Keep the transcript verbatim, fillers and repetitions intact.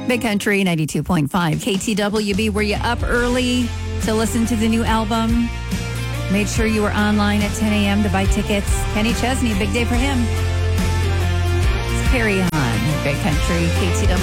Big Country ninety-two point five. K T W B, were you up early to listen to the new album? Made sure you were online at ten a.m. to buy tickets. Kenny Chesney, big day for him. Let's carry on. Big Country, K T W B.